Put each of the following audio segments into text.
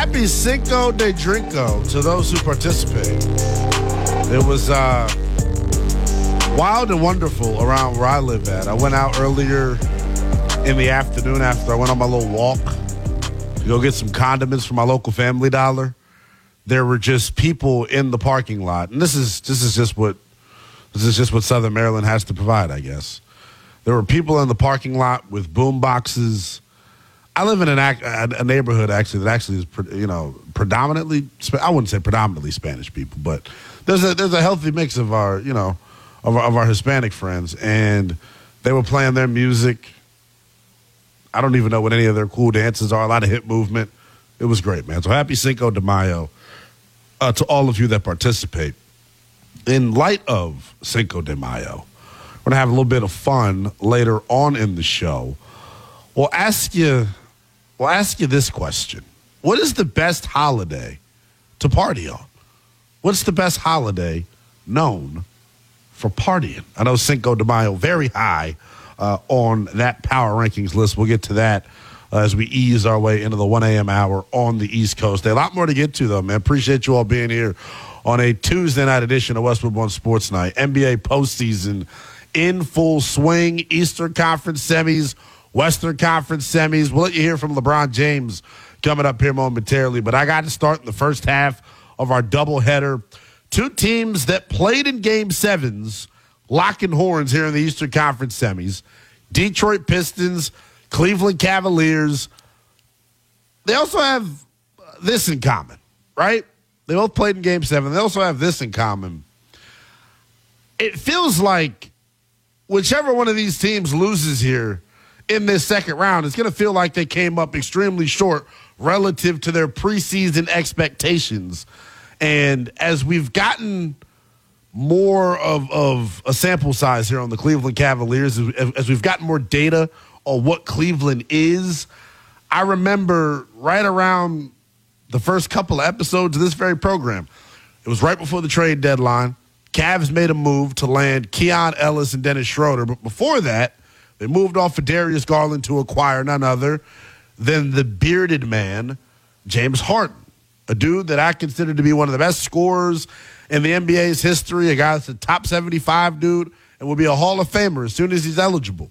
Happy Cinco de Drinko to those who participate. It was wild and wonderful around where I live at. I went out earlier in the afternoon after I went on my little walk to go get some condiments from my local Family Dollar. There were just people in the parking lot, and this is just what Southern Maryland has to provide, I guess. There were people in the parking lot with boom boxes. I live in a neighborhood that actually is predominantly, I wouldn't say predominantly Spanish people, but there's a healthy mix of our our Hispanic friends, and they were playing their music. I don't even know what any of their cool dances are. A lot of hip movement. It was great, man. So happy Cinco de Mayo to all of you that participate. In light of Cinco de Mayo, we're gonna have a little bit of fun later on in the show. We'll ask you this question. What is the best holiday to party on? What's the best holiday known for partying? I know Cinco de Mayo very high on that power rankings list. We'll get to that as we ease our way into the 1 a.m. hour on the East Coast. A lot more to get to, though, man. Appreciate you all being here on a Tuesday night edition of Westwood One Sports Night. NBA postseason in full swing. Eastern Conference semis, Western Conference semis. We'll let you hear from LeBron James coming up here momentarily, but I got to start in the first half of our doubleheader. Two teams that played in Game 7s, locking horns here in the Eastern Conference semis. Detroit Pistons, Cleveland Cavaliers. They also have this in common, right? They both played in Game 7. They also have this in common. It feels like whichever one of these teams loses here in this second round, it's going to feel like they came up extremely short relative to their preseason expectations. And as we've gotten more of a sample size here on the Cleveland Cavaliers, as we've gotten more data on what Cleveland is, I remember right around the first couple of episodes of this very program, it was right before the trade deadline. Cavs made a move to land Keon Ellis and Dennis Schroeder. But before that, they moved off of Darius Garland to acquire none other than the bearded man, James Harden, a dude that I consider to be one of the best scorers in the NBA's history, a guy that's a top 75 dude and will be a Hall of Famer as soon as he's eligible.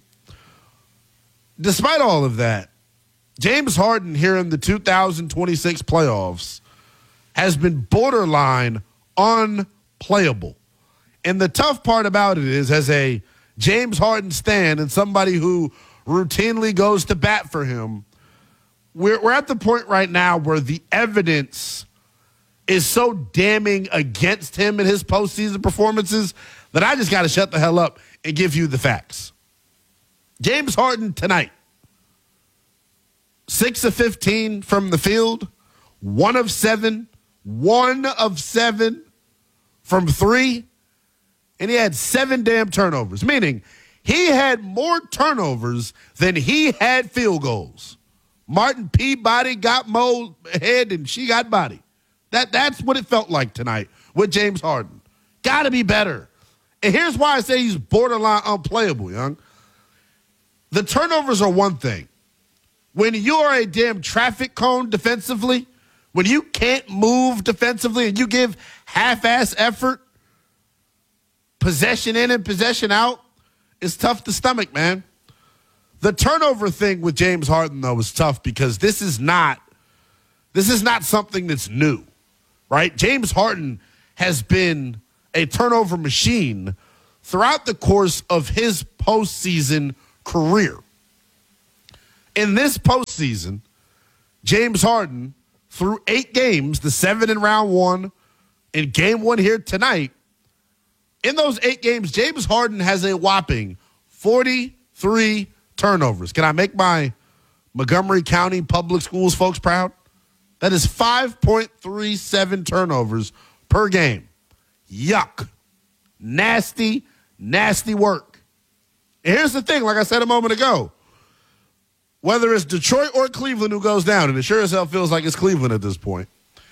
Despite all of that, James Harden here in the 2026 playoffs has been borderline unplayable. And the tough part about it is, as a James Harden stan and somebody who routinely goes to bat for him, we're at the point right now where the evidence is so damning against him and his postseason performances that I just got to shut the hell up and give you the facts. James Harden tonight, 6 of 15 from the field, 1 of 7 from 3, and he had 7 damn turnovers, meaning he had more turnovers than he had field goals. Martin Peabody got Mo head and she got body. That's what it felt like tonight with James Harden. Got to be better. And here's why I say he's borderline unplayable, young. The turnovers are one thing. When you're a damn traffic cone defensively, when you can't move defensively and you give half-ass effort, possession in and possession out, it's tough to stomach, man. The turnover thing with James Harden, though, is tough because this is not something that's new, right? James Harden has been a turnover machine throughout the course of his postseason career. In this postseason, James Harden, through 8 games, the 7 in round 1, and game 1 here tonight, in those 8 games, James Harden has a whopping 43 turnovers. Can I make my Montgomery County Public Schools folks proud? That is 5.37 turnovers per game. Yuck. Nasty, nasty work. And here's the thing, like I said a moment ago, whether it's Detroit or Cleveland who goes down, and it sure as hell feels like it's Cleveland at this point,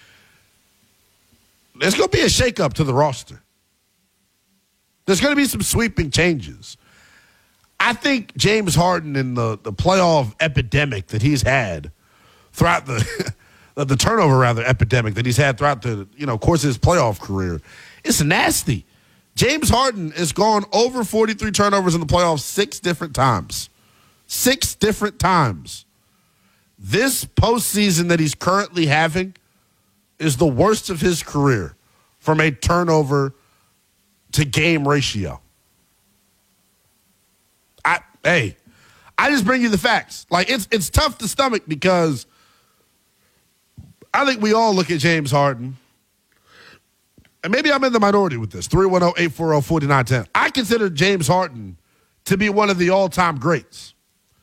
there's going to be a shakeup to the roster. There's going to be some sweeping changes. I think James Harden and the playoff epidemic that he's had throughout the turnover rather epidemic that he's had throughout the course of his playoff career. It's nasty. James Harden has gone over 43 turnovers in the playoffs 6 different times. 6 different times. This postseason that he's currently having is the worst of his career from a turnover to game ratio. I just bring you the facts. Like, it's tough to stomach because I think we all look at James Harden, and maybe I'm in the minority with this, 310-840-4910. I consider James Harden to be one of the all-time greats.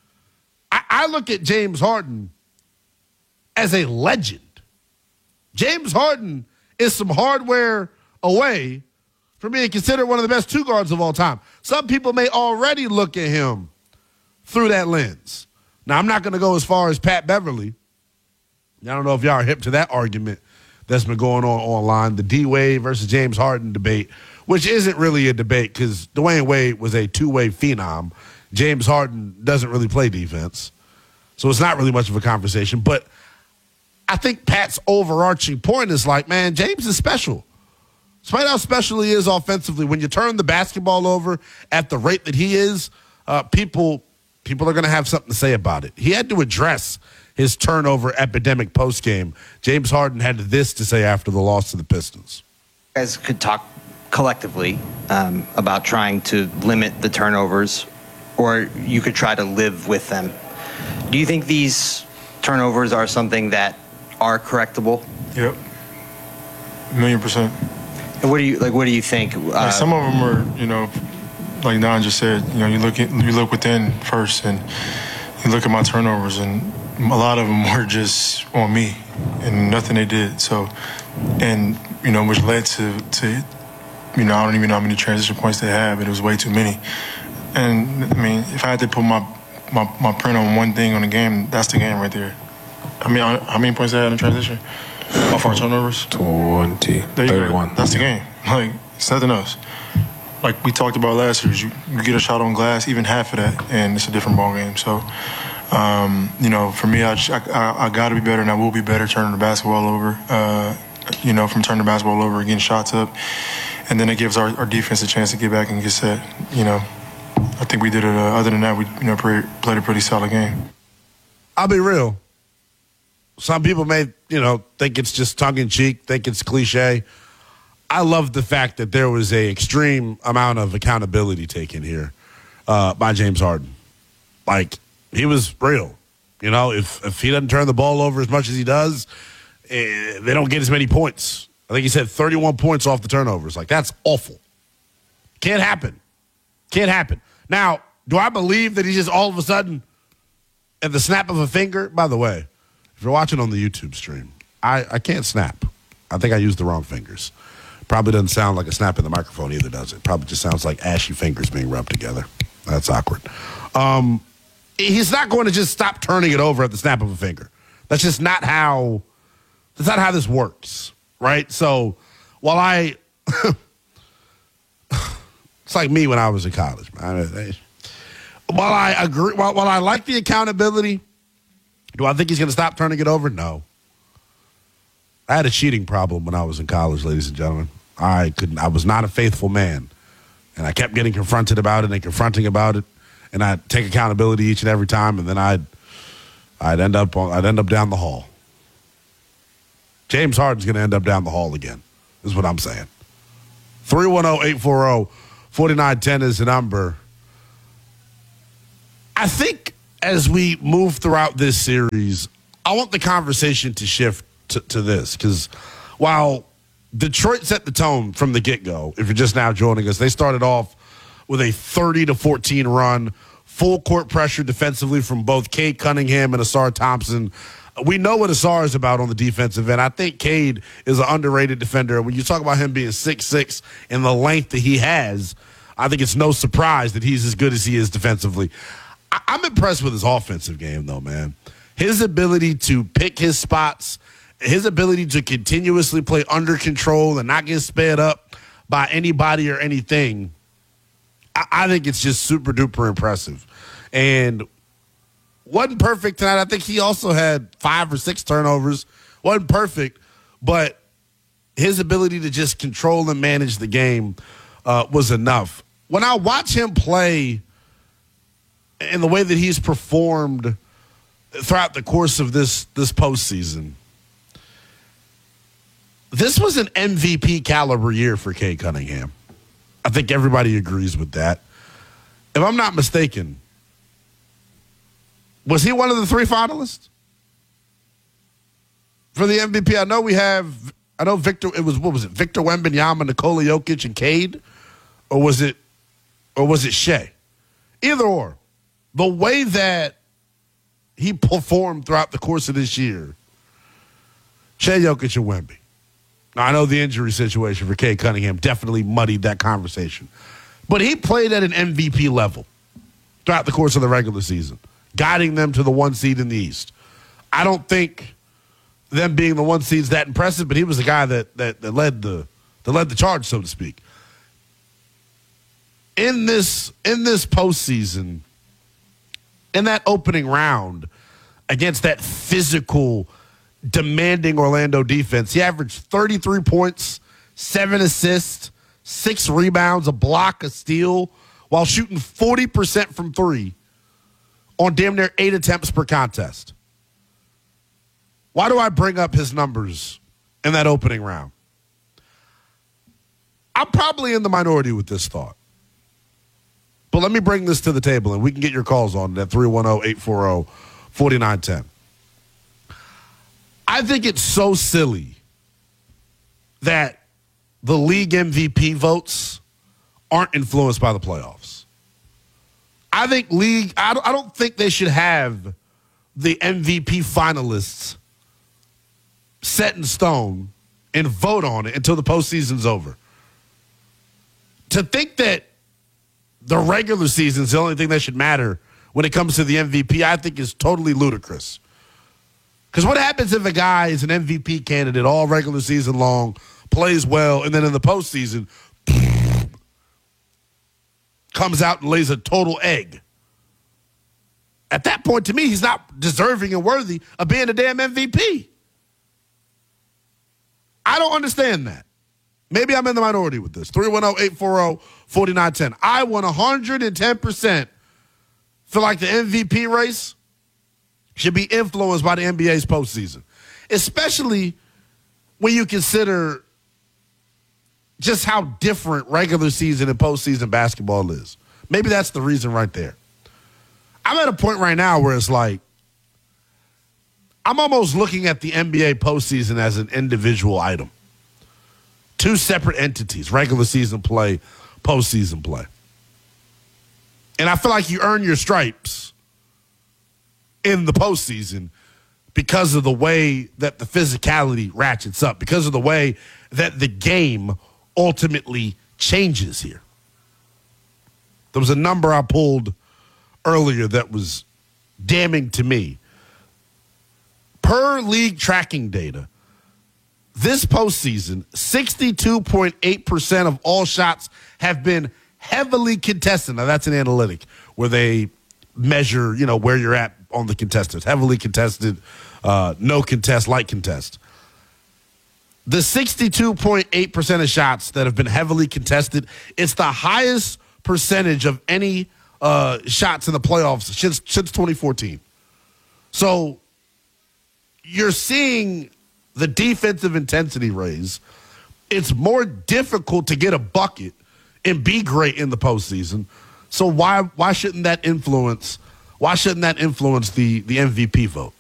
I look at James Harden as a legend. James Harden is some hardware away from being considered one of the best two guards of all time. Some people may already look at him through that lens. Now, I'm not going to go as far as Pat Beverly. I don't know if y'all are hip to that argument that's been going on online, the D-Wade versus James Harden debate, which isn't really a debate because Dwayne Wade was a two-way phenom. James Harden doesn't really play defense, so it's not really much of a conversation. But I think Pat's overarching point is like, man, James is special. Despite how special he is offensively, when you turn the basketball over at the rate that he is, people are going to have something to say about it. He had to address his turnover epidemic postgame. James Harden had this to say after the loss to the Pistons. You guys could talk collectively about trying to limit the turnovers, or you could try to live with them. Do you think these turnovers are something that are correctable? Yep. 1,000,000%. And what do you think? Some of them are, like Don just said, you look within first, and you look at my turnovers, and a lot of them were just on me and nothing they did. So, and which led to I don't even know how many transition points they had, but it was way too many. And I mean, if I had to put my print on one thing on the game, that's the game right there. I mean, how many points they had in transition? Off our turnovers? 20. 31. That's the game. Like, it's nothing else. Like we talked about last year, you get a shot on glass, even half of that, and it's a different ball game. So, for me, I got to be better, and I will be better turning the basketball over. From turning the basketball over, getting shots up, and then it gives our defense a chance to get back and get set. I think we did it. Other than that, we played a pretty solid game. I'll be real. Some people may, think it's just tongue-in-cheek, think it's cliche. I love the fact that there was a extreme amount of accountability taken here by James Harden. Like, he was real. If he doesn't turn the ball over as much as he does, they don't get as many points. I think he said 31 points off the turnovers. Like, that's awful. Can't happen. Can't happen. Now, do I believe that he just all of a sudden, at the snap of a finger? By the way, if you're watching on the YouTube stream, I can't snap. I think I used the wrong fingers. Probably doesn't sound like a snap in the microphone either, does it? Probably just sounds like ashy fingers being rubbed together. That's awkward. He's not going to just stop turning it over at the snap of a finger. That's just not how this works, right? So while it's like me when I was in college. While I agree, while I like the accountability, do I think he's going to stop turning it over? No. I had a cheating problem when I was in college, ladies and gentlemen. I was not a faithful man, and I kept getting confronted about it and confronting about it, and I'd take accountability each and every time, and then I'd end up down the hall. James Harden's going to end up down the hall again, is what I'm saying. 310-840-4910 is the number. I think as we move throughout this series, I want the conversation to shift to this, because while Detroit set the tone from the get-go, if you're just now joining us, they started off with a 30-14 run, full court pressure defensively from both Cade Cunningham and Ausar Thompson. We know what Ausar is about on the defensive end. I think Cade is an underrated defender. When you talk about him being 6'6" and the length that he has, I think it's no surprise that he's as good as he is defensively. I'm impressed with his offensive game, though, man. His ability to pick his spots, his ability to continuously play under control and not get sped up by anybody or anything, I think it's just super duper impressive. And wasn't perfect tonight. I think he also had 5 or 6 turnovers, Wasn't perfect, but his ability to just control and manage the game was enough. When I watch him play and the way that he's performed throughout the course of this postseason, this was an MVP caliber year for Cade Cunningham. I think everybody agrees with that. If I'm not mistaken, was he one of the 3 finalists for the MVP? I know Victor, what was it? Victor Wembanyama, Nikola Jokic, and Cade? Or was it Shea? Either or. The way that he performed throughout the course of this year, Shea, Jokic, and Wemby. Now, I know the injury situation for Cade Cunningham definitely muddied that conversation. But he played at an MVP level throughout the course of the regular season, guiding them to the 1 seed in the East. I don't think them being the 1 seed is that impressive, but he was the guy that led the charge, so to speak. In this postseason, in that opening round against that physical, demanding Orlando defense, he averaged 33 points, 7 assists, 6 rebounds, a block, a steal, while shooting 40% from 3 on damn near 8 attempts per contest. Why do I bring up his numbers in that opening round? I'm probably in the minority with this thought. But let me bring this to the table, and we can get your calls on it at 310-840-4910. I think it's so silly that the league MVP votes aren't influenced by the playoffs. I don't think they should have the MVP finalists set in stone and vote on it until the postseason's over. To think that the regular season is the only thing that should matter when it comes to the MVP, I think is totally ludicrous. Because what happens if a guy is an MVP candidate all regular season long, plays well, and then in the postseason comes out and lays a total egg? At that point, to me, he's not deserving and worthy of being a damn MVP. I don't understand that. Maybe I'm in the minority with this. 310-840-4910. I 110% feel like the MVP race should be influenced by the NBA's postseason, especially when you consider just how different regular season and postseason basketball is. Maybe that's the reason right there. I'm at a point right now where it's like I'm almost looking at the NBA postseason as an individual item. 2 separate entities, regular season play, postseason play. And I feel like you earn your stripes in the postseason because of the way that the physicality ratchets up, because of the way that the game ultimately changes here. There was a number I pulled earlier that was damning to me. Per league tracking data, this postseason, 62.8% of all shots have been heavily contested. Now, that's an analytic where they measure, where you're at on the contestants. Heavily contested, no contest, light contest. The 62.8% of shots that have been heavily contested, it's the highest percentage of any shots in the playoffs since 2014. So you're seeing the defensive intensity raise. It's more difficult to get a bucket and be great in the postseason. So why shouldn't that influence the MVP vote?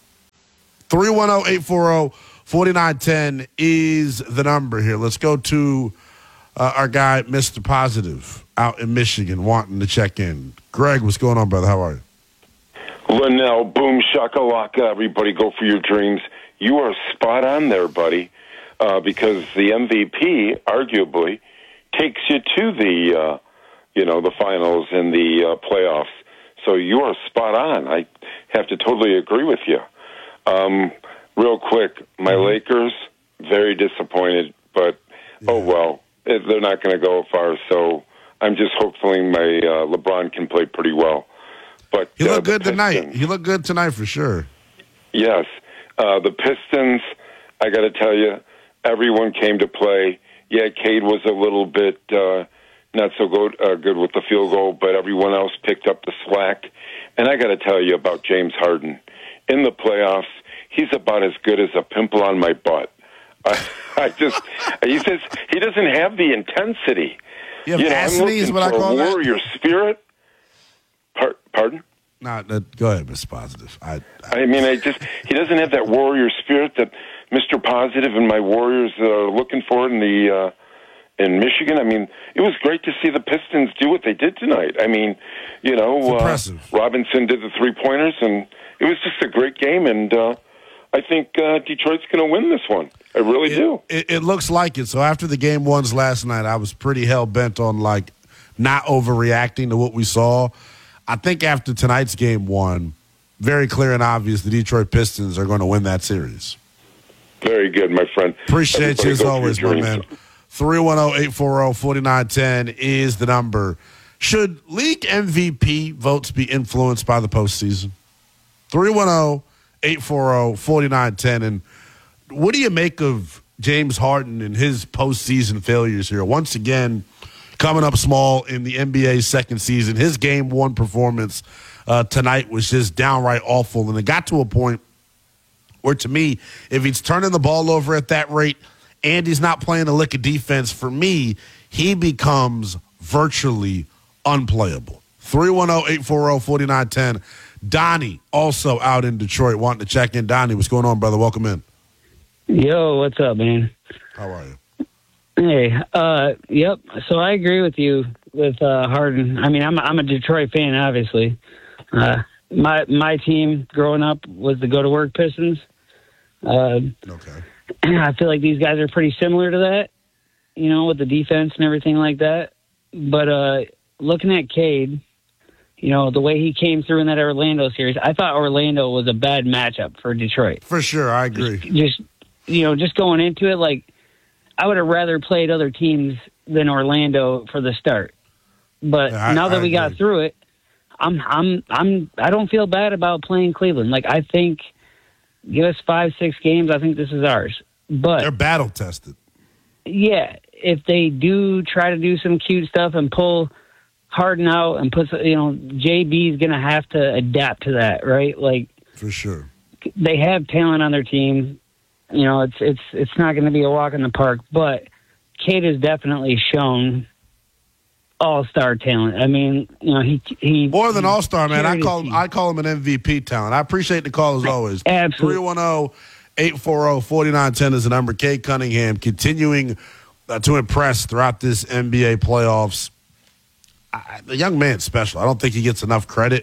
310-840-4910 is the number here. Let's go to our guy, Mr. Positive, out in Michigan, wanting to check in. Greg, what's going on, brother? How are you? Linnell, boom, shakalaka, everybody go for your dreams. You are spot on there, buddy, because the MVP arguably takes you to the finals and the playoffs. So you are spot on. I have to totally agree with you. Real quick, my Lakers, very disappointed, but oh well, they're not going to go far. So I'm just hoping my LeBron can play pretty well. But he looked good tonight. He looked good tonight for sure. Yes. The Pistons, I got to tell you, everyone came to play. Yeah, Cade was a little bit not so good with the field goal, but everyone else picked up the slack. And I got to tell you about James Harden. In the playoffs, he's about as good as a pimple on my butt. He doesn't have the intensity. You know, I'm looking what I call for a warrior spirit. Pardon? No, go ahead, Mr. Positive. He doesn't have that warrior spirit that Mr. Positive and my Warriors are looking for in Michigan. I mean, it was great to see the Pistons do what they did tonight. I mean, impressive. Robinson did the three-pointers, and it was just a great game, and I think Detroit's going to win this one. I really do. It looks like it. So after the game ones last night, I was pretty hell-bent on, not overreacting to what we saw. I think after tonight's game one, very clear and obvious the Detroit Pistons are going to win that series. Very good, my friend. Appreciate you as always, my man. 310-840-4910 is the number. Should league MVP votes be influenced by the postseason? 310-840-4910. And what do you make of James Harden and his postseason failures here? Once again, coming up small in the NBA's second season. His game one performance tonight was just downright awful. And it got to a point where, to me, if he's turning the ball over at that rate and he's not playing a lick of defense, for me, he becomes virtually unplayable. 310-840-4910. Donnie, also out in Detroit, wanting to check in. Donnie, what's going on, brother? Welcome in. Yo, what's up, man? How are you? Hey, yep. So I agree with you with Harden. I mean, I'm a Detroit fan, obviously. My team growing up was the Go-to-Work Pistons. Okay. I feel like these guys are pretty similar to that, with the defense and everything like that. But looking at Cade, the way he came through in that Orlando series, I thought Orlando was a bad matchup for Detroit. For sure, I agree. Just going into it, I would have rather played other teams than Orlando for the start. But now that we got through it, I don't feel bad about playing Cleveland. I think give us 5-6 games, I think this is ours. But they're battle tested. Yeah, if they do try to do some cute stuff and pull Harden out and put, JB's going to have to adapt to that, right? For sure. They have talent on their team. It's not going to be a walk in the park, but Cade has definitely shown all-star talent. I mean, he more than all-star, man. I call him an MVP talent. I appreciate the call as always. Absolutely. 310-840-4910 is the number. Cade Cunningham continuing to impress throughout this NBA playoffs. The young man's special. I don't think he gets enough credit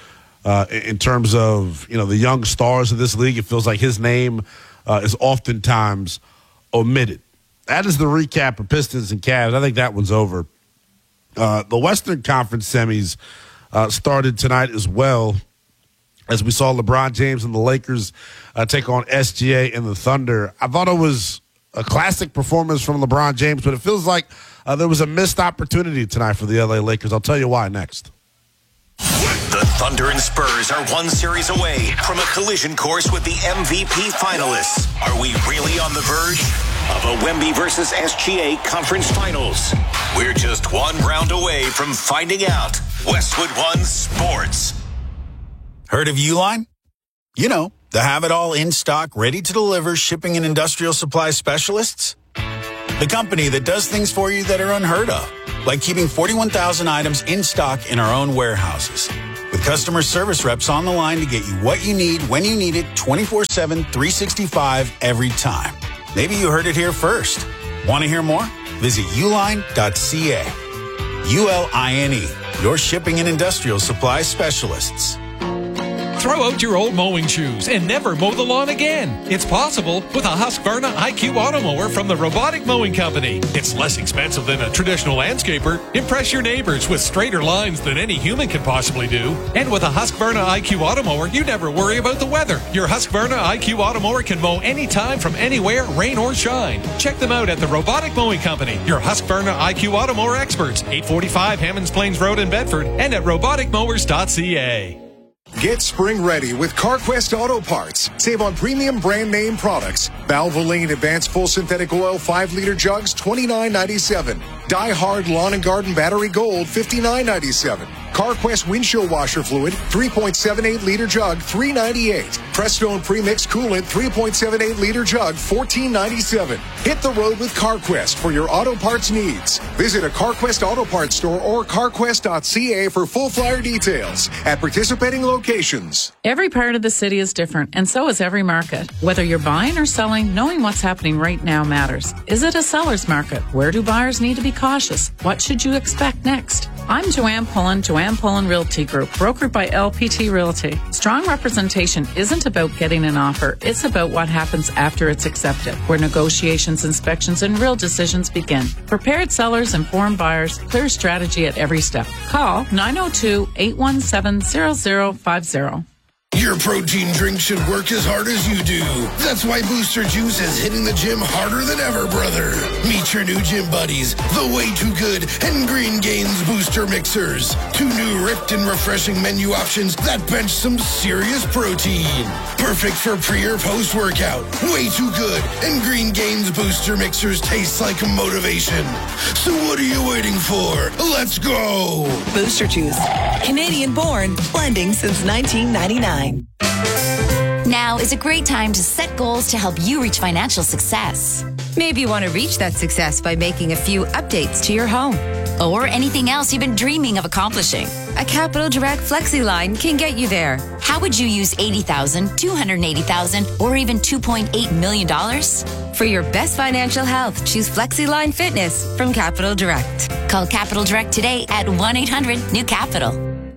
in terms of the young stars of this league. It feels like his name is oftentimes omitted. That is the recap of Pistons and Cavs. I think that one's over. The Western Conference semis started tonight as well, as we saw LeBron James and the Lakers take on SGA and the Thunder. I thought it was a classic performance from LeBron James, but it feels like there was a missed opportunity tonight for the LA Lakers. I'll tell you why next. The Thunder and Spurs are one series away from a collision course with the MVP finalists. Are we really on the verge of a Wemby versus SGA conference finals? We're just one round away from finding out. Westwood One Sports. Heard of Uline? The have-it-all in stock, ready to deliver shipping and industrial supply specialists? The company that does things for you that are unheard of, like keeping 41,000 items in stock in our own warehouses. With customer service reps on the line to get you what you need when you need it 24/7, 365 every time. Maybe you heard it here first. Want to hear more? Visit uline.ca. ULINE, your shipping and industrial supply specialists. Throw out your old mowing shoes and never mow the lawn again. It's possible with a Husqvarna IQ Auto Mower from the Robotic Mowing Company. It's less expensive than a traditional landscaper. Impress your neighbors with straighter lines than any human can possibly do. And with a Husqvarna IQ Auto Mower, you never worry about the weather. Your Husqvarna IQ Auto Mower can mow anytime from anywhere, rain or shine. Check them out at the Robotic Mowing Company, your Husqvarna IQ Auto Mower experts, 845 Hammonds Plains Road in Bedford, and at roboticmowers.ca. Get spring ready with CarQuest Auto Parts. Save on premium brand name products. Valvoline Advanced Full Synthetic Oil 5-liter jugs, $29.97. Die Hard Lawn and Garden Battery Gold, $59.97. CarQuest Windshield Washer Fluid, 3.78-liter jug, $3.98. Prestone Premix Coolant, 3.78-liter jug, $14.97. Hit the road with CarQuest for your auto parts needs. Visit a CarQuest Auto Parts store or carquest.ca for full flyer details at participating locations. Every part of the city is different, and so is every market. Whether you're buying or selling, knowing what's happening right now matters. Is it a seller's market? Where do buyers need to be cautious? What should you expect next? I'm Joanne Pullen, Joanne Pullen Realty Group, brokered by LPT Realty. Strong representation isn't about getting an offer. It's about what happens after it's accepted, where negotiations, inspections, and real decisions begin. Prepared sellers, informed buyers, clear strategy at every step. Call 902-817-0050. Your protein drink should work as hard as you do. That's why Booster Juice is hitting the gym harder than ever, brother. Meet your new gym buddies, the Way Too Good and Green Gains Booster Mixers. 2 new ripped and refreshing menu options that bench some serious protein. Perfect for pre or post workout. Way Too Good and Green Gains Booster Mixers taste like motivation. So what are you waiting for? Let's go! Booster Juice. Canadian born, blending since 1999. Now is a great time to set goals to help you reach financial success. Maybe you want to reach that success by making a few updates to your home. Or anything else you've been dreaming of accomplishing. A Capital Direct FlexiLine can get you there. How would you use $80,000, $280,000, or even $2.8 million? For your best financial health, choose FlexiLine Fitness from Capital Direct. Call Capital Direct today at 1-800-NEW-CAPITAL.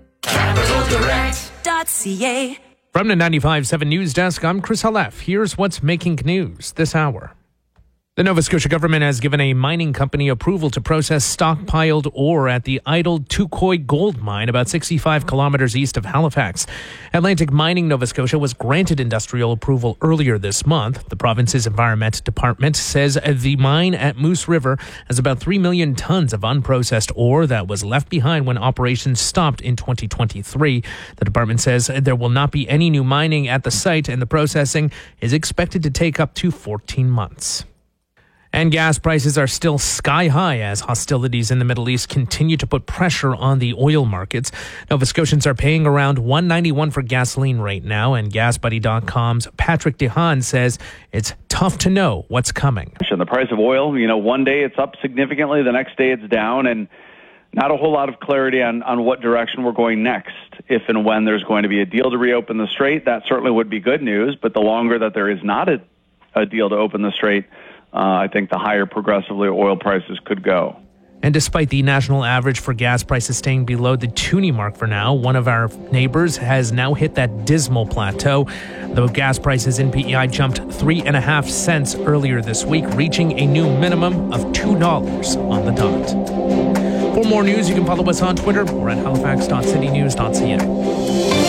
CapitalDirect.ca. From the 95.7 News Desk, I'm Chris Halef. Here's what's making news this hour. The Nova Scotia government has given a mining company approval to process stockpiled ore at the idled Touquoy gold mine about 65 kilometers east of Halifax. Atlantic Mining Nova Scotia was granted industrial approval earlier this month. The province's Environment Department says the mine at Moose River has about 3 million tons of unprocessed ore that was left behind when operations stopped in 2023. The department says there will not be any new mining at the site, and the processing is expected to take up to 14 months. And gas prices are still sky high as hostilities in the Middle East continue to put pressure on the oil markets. Nova Scotians are paying around $1.91 for gasoline right now, and GasBuddy.com's Patrick DeHaan says it's tough to know what's coming. The price of oil, one day it's up significantly, the next day it's down, and not a whole lot of clarity on what direction we're going next. If and when there's going to be a deal to reopen the strait, that certainly would be good news, but the longer that there is not a deal to open the strait, I think the higher progressively oil prices could go. And despite the national average for gas prices staying below the toonie mark for now, one of our neighbors has now hit that dismal plateau. The gas prices in PEI jumped 3.5 cents earlier this week, reaching a new minimum of $2 on the dot. For more news, you can follow us on Twitter or at halifax.citynews.ca.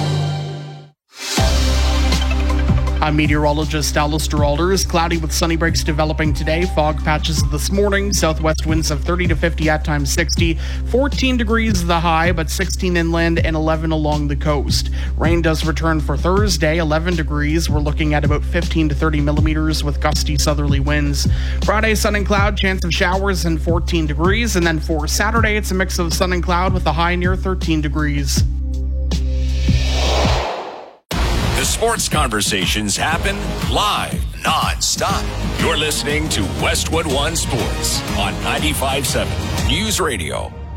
I'm meteorologist Alistair Alders. Cloudy with sunny breaks developing today. Fog patches this morning. Southwest winds of 30 to 50, at times 60. 14 degrees the high, but 16 inland and 11 along the coast. Rain does return for Thursday, 11 degrees. We're looking at about 15 to 30 millimeters with gusty southerly winds. Friday, sun and cloud, chance of showers and 14 degrees. And then for Saturday, it's a mix of sun and cloud with a high near 13 degrees. The sports conversations happen live, non-stop. You're listening to Westwood One Sports on 95.7 News Radio.